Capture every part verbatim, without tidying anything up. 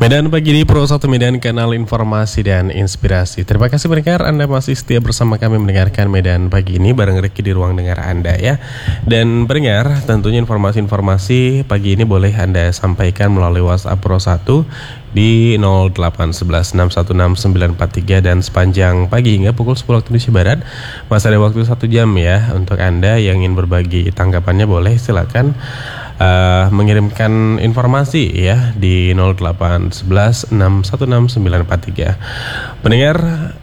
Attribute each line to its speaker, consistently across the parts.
Speaker 1: Medan pagi ini Pro satu Medan, kanal informasi dan inspirasi. Terima kasih pendengar, Anda masih setia bersama kami mendengarkan Medan pagi ini bareng Ricky di ruang dengar Anda ya. Dan pendengar, tentunya informasi-informasi pagi ini boleh Anda sampaikan melalui WhatsApp Pro satu di nol delapan satu satu enam satu enam sembilan empat tiga, dan sepanjang pagi hingga pukul sepuluh waktu Indonesia Barat masih ada waktu satu jam ya untuk Anda yang ingin berbagi tanggapannya. Boleh silakan uh, mengirimkan informasi ya di nol delapan satu satu enam satu enam sembilan empat tiga. Pendengar,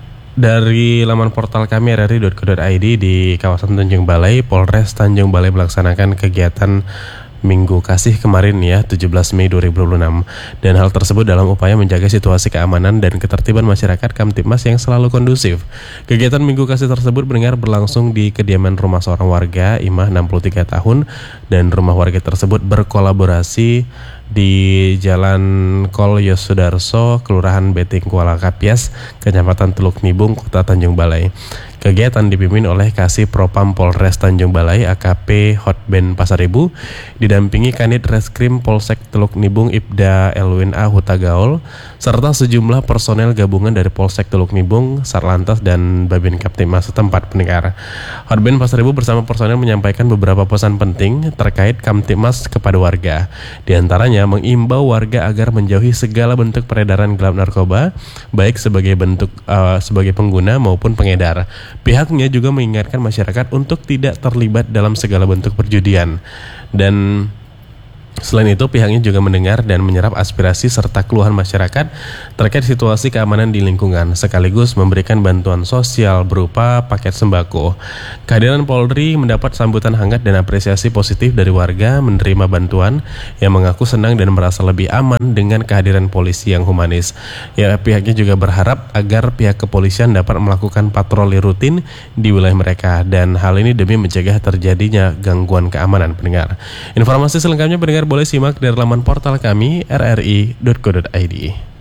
Speaker 1: dari laman portal kami r r i dot co dot i d, di kawasan Tanjung Balai, Polres Tanjung Balai melaksanakan kegiatan Minggu Kasih kemarin ya, tujuh belas Mei dua ribu dua puluh enam. Dan hal tersebut dalam upaya menjaga situasi keamanan dan ketertiban masyarakat Kamtibmas yang selalu kondusif. Kegiatan Minggu Kasih tersebut mendengar berlangsung di kediaman rumah seorang warga, Imah enam puluh tiga tahun, dan rumah warga tersebut berkolaborasi di Jalan Kol Yosudarso, Kelurahan Beting Kuala Kapias, Kecamatan Teluk Nibung, Kota Tanjung Balai. Kegiatan dipimpin oleh Kasih Propam Polres Tanjung Balai A K P Hotben Pasaribu, didampingi Kanit Reskrim Polsek Teluk Nibung Ibda Elwin A Hutagaol, serta sejumlah personel gabungan dari Polsek Teluk Nibung, Satlantas, dan Babin Kamtibmas setempat. Pendengar, Hotben Pasaribu bersama personel menyampaikan beberapa pesan penting terkait Kamtibmas kepada warga. Di antaranya mengimbau warga agar menjauhi segala bentuk peredaran gelap narkoba, baik sebagai bentuk uh, sebagai pengguna maupun pengedar. Pihaknya juga mengingatkan masyarakat untuk tidak terlibat dalam segala bentuk perjudian. Dan selain itu, pihaknya juga mendengar dan menyerap aspirasi serta keluhan masyarakat terkait situasi keamanan di lingkungan, sekaligus memberikan bantuan sosial berupa paket sembako. Kehadiran Polri mendapat sambutan hangat dan apresiasi positif dari warga menerima bantuan, yang mengaku senang dan merasa lebih aman dengan kehadiran polisi yang humanis. Ya, pihaknya juga berharap agar pihak kepolisian dapat melakukan patroli rutin di wilayah mereka, dan hal ini demi mencegah terjadinya gangguan keamanan. Pendengar, informasi selengkapnya pendengar boleh simak dari laman portal kami r r i dot co dot i d.